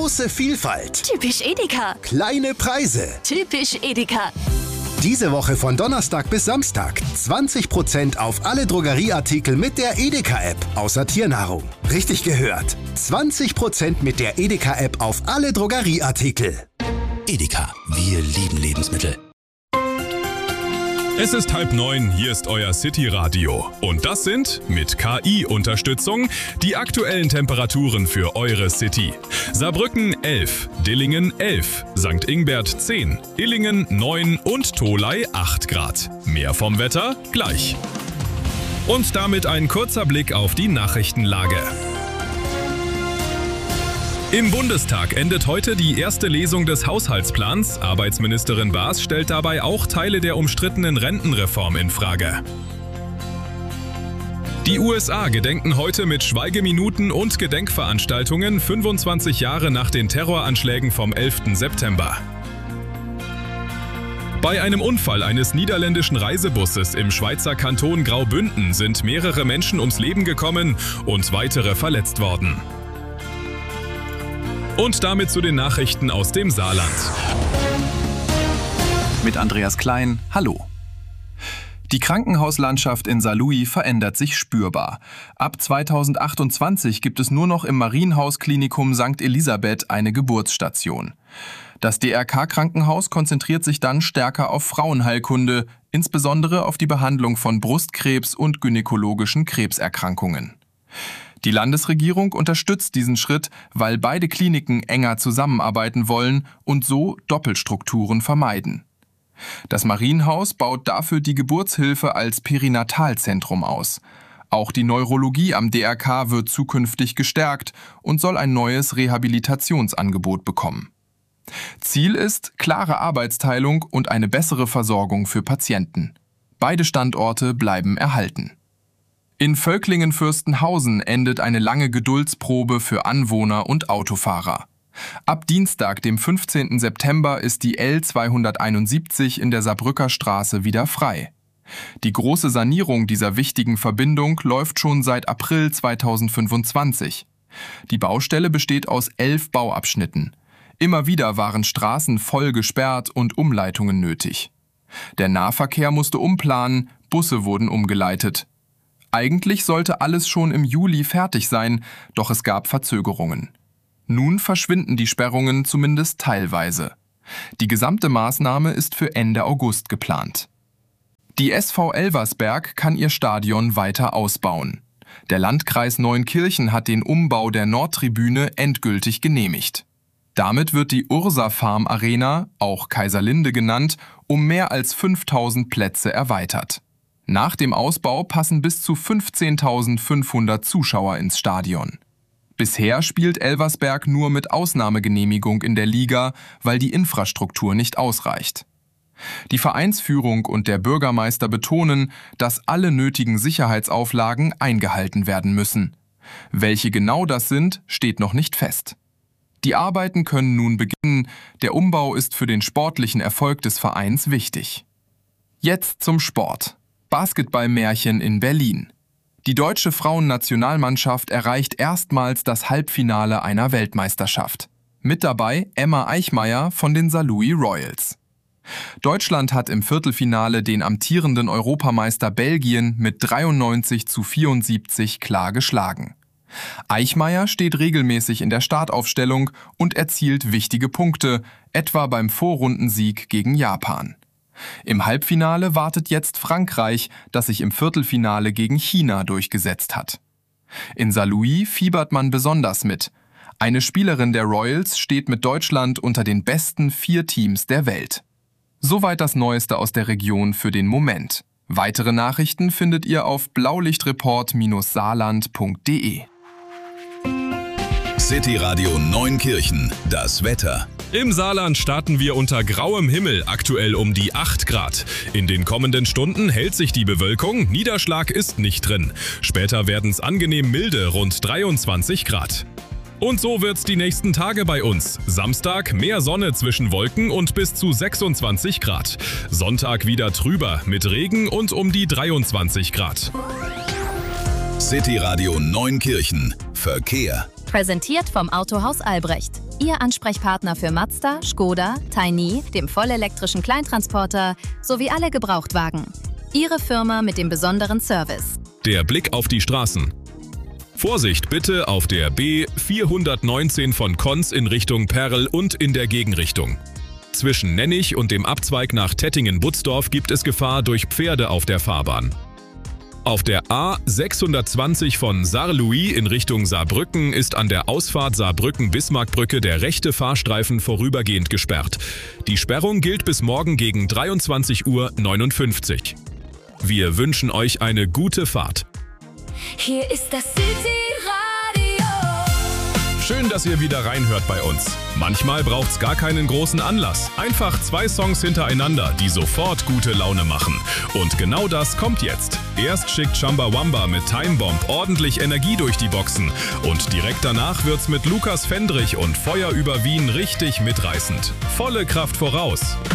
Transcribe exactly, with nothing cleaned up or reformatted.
Große Vielfalt. Typisch Edeka. Kleine Preise. Typisch Edeka. Diese Woche von Donnerstag bis Samstag zwanzig Prozent auf alle Drogerieartikel mit der Edeka-App, außer Tiernahrung. Richtig gehört. zwanzig Prozent mit der Edeka-App auf alle Drogerieartikel. Edeka, wir lieben Lebensmittel. Es ist halb neun, hier ist euer City-Radio. Und das sind, mit K I-Unterstützung, die aktuellen Temperaturen für eure City. Saarbrücken elf, Dillingen elf, Sankt Ingbert zehn, Illingen neun und Tholey acht Grad. Mehr vom Wetter gleich. Und damit ein kurzer Blick auf die Nachrichtenlage. Im Bundestag endet heute die erste Lesung des Haushaltsplans. Arbeitsministerin Baas stellt dabei auch Teile der umstrittenen Rentenreform in Frage. Die U S A gedenken heute mit Schweigeminuten und Gedenkveranstaltungen fünfundzwanzig Jahre nach den Terroranschlägen vom elften September. Bei einem Unfall eines niederländischen Reisebusses im Schweizer Kanton Graubünden sind mehrere Menschen ums Leben gekommen und weitere verletzt worden. Und damit zu den Nachrichten aus dem Saarland. Mit Andreas Klein, hallo. Die Krankenhauslandschaft in Saarlouis verändert sich spürbar. Ab zweitausendachtundzwanzig gibt es nur noch im Marienhaus-Klinikum Sankt Elisabeth eine Geburtsstation. Das D R K-Krankenhaus konzentriert sich dann stärker auf Frauenheilkunde, insbesondere auf die Behandlung von Brustkrebs und gynäkologischen Krebserkrankungen. Die Landesregierung unterstützt diesen Schritt, weil beide Kliniken enger zusammenarbeiten wollen und so Doppelstrukturen vermeiden. Das Marienhaus baut dafür die Geburtshilfe als Perinatalzentrum aus. Auch die Neurologie am D R K wird zukünftig gestärkt und soll ein neues Rehabilitationsangebot bekommen. Ziel ist klare Arbeitsteilung und eine bessere Versorgung für Patienten. Beide Standorte bleiben erhalten. In Völklingen-Fürstenhausen endet eine lange Geduldsprobe für Anwohner und Autofahrer. Ab Dienstag, dem fünfzehnten September, ist die L zweihunderteinundsiebzig in der Saarbrücker Straße wieder frei. Die große Sanierung dieser wichtigen Verbindung läuft schon seit April zweitausendfünfundzwanzig. Die Baustelle besteht aus elf Bauabschnitten. Immer wieder waren Straßen voll gesperrt und Umleitungen nötig. Der Nahverkehr musste umplanen, Busse wurden umgeleitet. Eigentlich sollte alles schon im Juli fertig sein, doch es gab Verzögerungen. Nun verschwinden die Sperrungen zumindest teilweise. Die gesamte Maßnahme ist für Ende August geplant. Die S V Elversberg kann ihr Stadion weiter ausbauen. Der Landkreis Neunkirchen hat den Umbau der Nordtribüne endgültig genehmigt. Damit wird die Ursa Farm Arena, auch Kaiserlinde genannt, um mehr als fünftausend Plätze erweitert. Nach dem Ausbau passen bis zu fünfzehntausendfünfhundert Zuschauer ins Stadion. Bisher spielt Elversberg nur mit Ausnahmegenehmigung in der Liga, weil die Infrastruktur nicht ausreicht. Die Vereinsführung und der Bürgermeister betonen, dass alle nötigen Sicherheitsauflagen eingehalten werden müssen. Welche genau das sind, steht noch nicht fest. Die Arbeiten können nun beginnen, der Umbau ist für den sportlichen Erfolg des Vereins wichtig. Jetzt zum Sport. Basketballmärchen in Berlin. Die deutsche Frauennationalmannschaft erreicht erstmals das Halbfinale einer Weltmeisterschaft. Mit dabei Emma Eichmeyer von den Saarlouis Royals. Deutschland hat im Viertelfinale den amtierenden Europameister Belgien mit dreiundneunzig zu vierundsiebzig klar geschlagen. Eichmeyer steht regelmäßig in der Startaufstellung und erzielt wichtige Punkte, etwa beim Vorrundensieg gegen Japan. Im Halbfinale wartet jetzt Frankreich, das sich im Viertelfinale gegen China durchgesetzt hat. In Saarlouis fiebert man besonders mit. Eine Spielerin der Royals steht mit Deutschland unter den besten vier Teams der Welt. Soweit das Neueste aus der Region für den Moment. Weitere Nachrichten findet ihr auf blaulichtreport Bindestrich saarland punkt de. City Radio Neunkirchen, das Wetter. Im Saarland starten wir unter grauem Himmel, aktuell um die acht Grad. In den kommenden Stunden hält sich die Bewölkung, Niederschlag ist nicht drin. Später werden es angenehm milde, rund dreiundzwanzig Grad. Und so wird's die nächsten Tage bei uns. Samstag mehr Sonne zwischen Wolken und bis zu sechsundzwanzig Grad. Sonntag wieder trüber mit Regen und um die dreiundzwanzig Grad. City Radio Neunkirchen. Verkehr. Präsentiert vom Autohaus Albrecht. Ihr Ansprechpartner für Mazda, Skoda, Tiny, dem vollelektrischen Kleintransporter sowie alle Gebrauchtwagen. Ihre Firma mit dem besonderen Service. Der Blick auf die Straßen. Vorsicht bitte auf der B vierhundertneunzehn von Konz in Richtung Perl und in der Gegenrichtung. Zwischen Nennig und dem Abzweig nach Tettingen-Butzdorf gibt es Gefahr durch Pferde auf der Fahrbahn. Auf der A sechshundertzwanzig von Saarlouis in Richtung Saarbrücken ist an der Ausfahrt Saarbrücken-Bismarckbrücke der rechte Fahrstreifen vorübergehend gesperrt. Die Sperrung gilt bis morgen gegen dreiundzwanzig Uhr neunundfünfzig. Wir wünschen euch eine gute Fahrt. Hier ist das City-Radio. Schön, dass ihr wieder reinhört bei uns. Manchmal braucht's gar keinen großen Anlass. Einfach zwei Songs hintereinander, die sofort gute Laune machen. Und genau das kommt jetzt. Erst schickt Chumbawamba mit Time Bomb ordentlich Energie durch die Boxen. Und direkt danach wird's mit Lukas Fendrich und Feuer über Wien richtig mitreißend. Volle Kraft voraus.